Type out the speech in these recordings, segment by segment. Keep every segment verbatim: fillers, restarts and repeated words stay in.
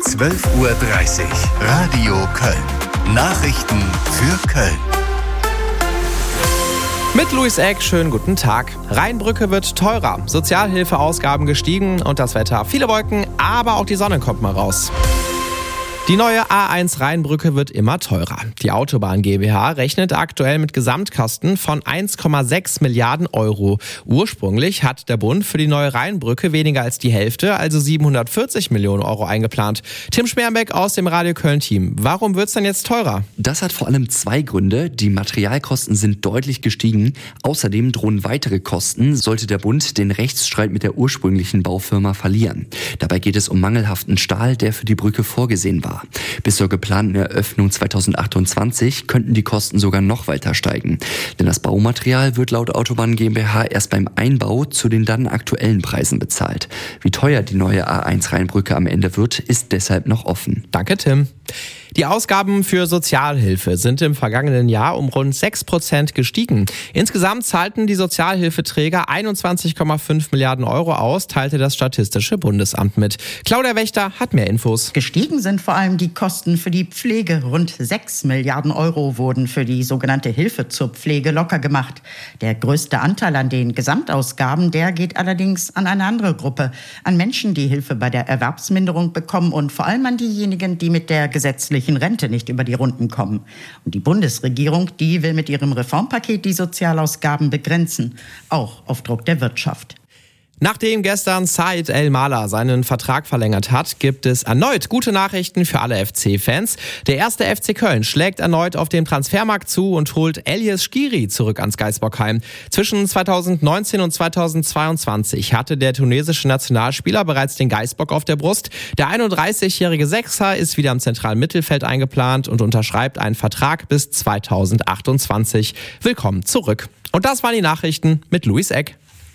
zwölf Uhr dreißig. Radio Köln. Nachrichten für Köln. Mit Luis Eck, schönen guten Tag. Rheinbrücke wird teurer, Sozialhilfeausgaben gestiegen und das Wetter. Viele Wolken, aber auch die Sonne kommt mal raus. Die neue A eins Rheinbrücke wird immer teurer. Die Autobahn GmbH rechnet aktuell mit Gesamtkosten von eins Komma sechs Milliarden Euro. Ursprünglich hat der Bund für die neue Rheinbrücke weniger als die Hälfte, also siebenhundertvierzig Millionen Euro eingeplant. Tim Schmerbeck aus dem Radio Köln-Team. Warum wird's denn jetzt teurer? Das hat vor allem zwei Gründe. Die Materialkosten sind deutlich gestiegen. Außerdem drohen weitere Kosten, sollte der Bund den Rechtsstreit mit der ursprünglichen Baufirma verlieren. Dabei geht es um mangelhaften Stahl, der für die Brücke vorgesehen war. Bis zur geplanten Eröffnung zweitausendachtundzwanzig könnten die Kosten sogar noch weiter steigen. Denn das Baumaterial wird laut Autobahn GmbH erst beim Einbau zu den dann aktuellen Preisen bezahlt. Wie teuer die neue A eins Rheinbrücke am Ende wird, ist deshalb noch offen. Danke, Tim. Die Ausgaben für Sozialhilfe sind im vergangenen Jahr um rund sechs Prozent gestiegen. Insgesamt zahlten die Sozialhilfeträger einundzwanzig Komma fünf Milliarden Euro aus, teilte das Statistische Bundesamt mit. Claudia Wächter hat mehr Infos. Gestiegen sind vor allem die Kosten für die Pflege. Rund sechs Milliarden Euro wurden für die sogenannte Hilfe zur Pflege locker gemacht. Der größte Anteil an den Gesamtausgaben, der geht allerdings an eine andere Gruppe. An Menschen, die Hilfe bei der Erwerbsminderung bekommen und vor allem an diejenigen, die mit der gesetzlichen Rente nicht über die Runden kommen. Und die Bundesregierung, die will mit ihrem Reformpaket die Sozialausgaben begrenzen, auch auf Druck der Wirtschaft. Nachdem gestern Said El-Mala seinen Vertrag verlängert hat, gibt es erneut gute Nachrichten für alle F C-Fans. Der erste F C Köln schlägt erneut auf dem Transfermarkt zu und holt Elias Skiri zurück ans Geisbockheim. Zwischen zweitausendneunzehn und zweitausendzweiundzwanzig hatte der tunesische Nationalspieler bereits den Geißbock auf der Brust. Der einunddreißigjährige Sechser ist wieder im zentralen Mittelfeld eingeplant und unterschreibt einen Vertrag bis zweitausendachtundzwanzig. Willkommen zurück. Und das waren die Nachrichten mit Luis Eck.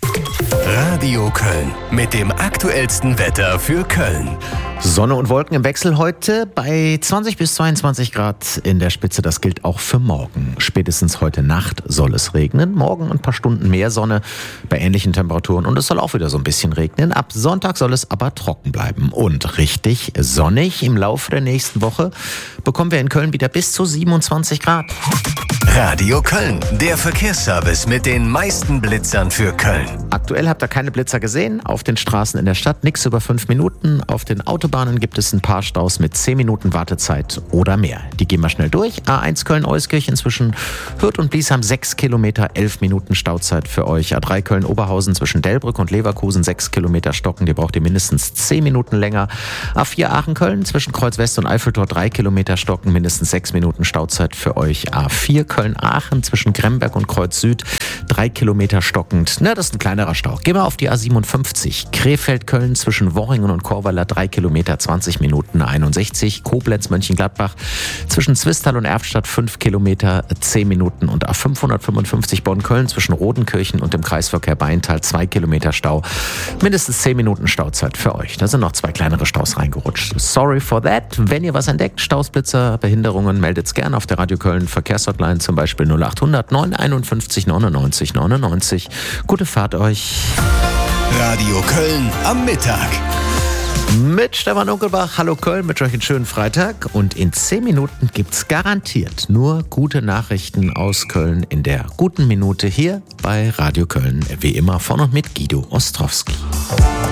Radio Köln mit dem aktuellsten Wetter für Köln. Sonne und Wolken im Wechsel heute bei zwanzig bis zweiundzwanzig Grad in der Spitze. Das gilt auch für morgen. Spätestens heute Nacht soll es regnen. Morgen ein paar Stunden mehr Sonne bei ähnlichen Temperaturen. Und es soll auch wieder so ein bisschen regnen. Ab Sonntag soll es aber trocken bleiben und richtig sonnig. Im Laufe der nächsten Woche bekommen wir in Köln wieder bis zu siebenundzwanzig Grad. Radio Köln, der Verkehrsservice mit den meisten Blitzern für Köln. Aktuell habt ihr keine Blitzer gesehen. Auf den Straßen in der Stadt nichts über fünf Minuten. Auf den Autobahnen gibt es ein paar Staus mit zehn Minuten Wartezeit oder mehr. Die gehen wir schnell durch. A eins Köln-Euskirchen zwischen Hürth und Bliesham sechs Kilometer, elf Minuten Stauzeit für euch. A drei Köln-Oberhausen zwischen Delbrück und Leverkusen sechs Kilometer Stocken. Die braucht ihr mindestens zehn Minuten länger. A vier Aachen-Köln zwischen Kreuz West und Eiffeltor drei Kilometer Stocken, mindestens sechs Minuten Stauzeit für euch. A vier Köln-Aachen zwischen Gremberg und Kreuz Süd drei Kilometer stockend. Na, das ist ein kleinerer Stau. Gehen wir auf die A siebenundfünfzig. Krefeld-Köln zwischen Worringen und Korweiler drei Kilometer, zwanzig Minuten einundsechzig. Koblenz-Mönchengladbach zwischen Zwistal und Erftstadt fünf Kilometer, zehn Minuten. Und A fünfhundertfünfundfünfzig Bonn-Köln zwischen Rodenkirchen und dem Kreisverkehr Beintal zwei Kilometer Stau. Mindestens zehn Minuten Stauzeit für euch. Da sind noch zwei kleinere Staus reingerutscht. Sorry for that. Wenn ihr was entdeckt, Stausblitzer, Behinderungen, meldet's gerne auf der Radio Köln Verkehrshotline, zum Beispiel null achthundert neun einundfünfzig neunundneunzig neunundneunzig. Gute Fahrt euch. Radio Köln am Mittag. Mit Stefan Unkelbach. Hallo Köln, mit euch einen schönen Freitag. Und in zehn Minuten gibt's garantiert nur gute Nachrichten aus Köln in der guten Minute hier bei Radio Köln. Wie immer von und mit Guido Ostrowski.